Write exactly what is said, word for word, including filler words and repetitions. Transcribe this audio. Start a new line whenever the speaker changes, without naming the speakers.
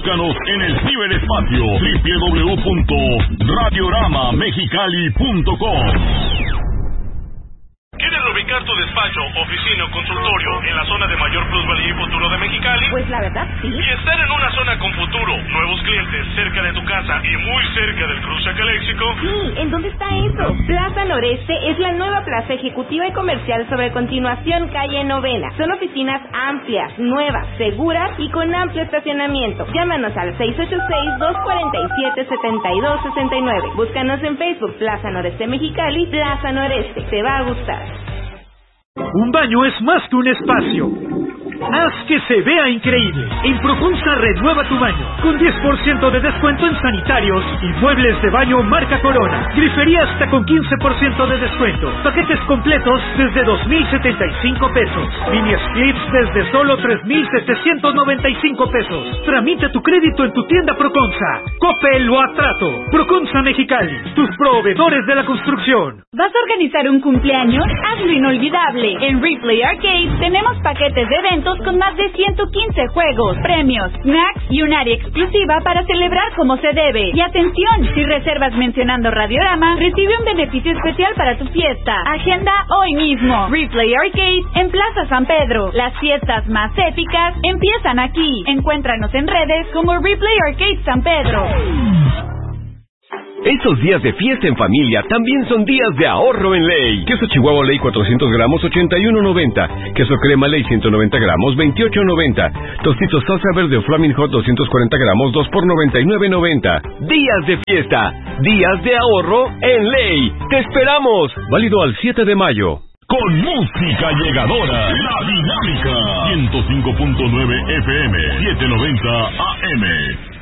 Búscanos en el ciberespacio doble u doble u doble u punto radiorama mexicali punto com.
¿Quieres ubicar tu despacho, oficina o consultorio en la zona de mayor plusvalía y futuro de Mexicali?
Pues la verdad, sí.
Y estar en una zona con futuro, nuevos clientes, cerca de tu casa y muy cerca del cruce Caléxico.
Sí, ¿en dónde está eso? Plaza Noreste es la nueva plaza ejecutiva y comercial sobre Continuación Calle Novena. Son oficinas amplias, nuevas, seguras y con amplio estacionamiento. Llámanos al seis ocho seis, dos cuatro siete, siete dos seis nueve. Búscanos en Facebook, Plaza Noreste Mexicali, Plaza Noreste. Te va a gustar.
Un baño es más que un espacio. Haz que se vea increíble. En Proconsa renueva tu baño con diez por ciento de descuento en sanitarios y muebles de baño marca Corona. Grifería hasta con quince por ciento de descuento. Paquetes completos desde dos mil setenta y cinco pesos. Mini splits desde solo tres mil setecientos noventa y cinco pesos. Tramita tu crédito en tu tienda Proconsa. Coppel o Atrato. Proconsa Mexicali, tus proveedores de la construcción.
¿Vas a organizar un cumpleaños? Hazlo inolvidable. En Replay Arcade tenemos paquetes de eventos con más de ciento quince juegos, premios, snacks y un área exclusiva para celebrar como se debe. Y atención, si reservas mencionando Radiorama, recibe un beneficio especial para tu fiesta. Agenda hoy mismo. Replay Arcade en Plaza San Pedro. Las fiestas más épicas empiezan aquí. Encuéntranos en redes como Replay Arcade San Pedro.
Estos días de fiesta en familia también son días de ahorro en Ley. Queso Chihuahua Ley cuatrocientos gramos, ochenta y uno noventa. Queso crema Ley ciento noventa gramos, veintiocho noventa. Tostitos salsa verde o Flaming Hot doscientos cuarenta gramos, dos por noventa y nueve noventa. Días de fiesta, días de ahorro en Ley. ¡Te esperamos! Válido al siete de mayo.
Con música llegadora, La Dinámica, ciento cinco punto nueve F M, setecientos noventa A M.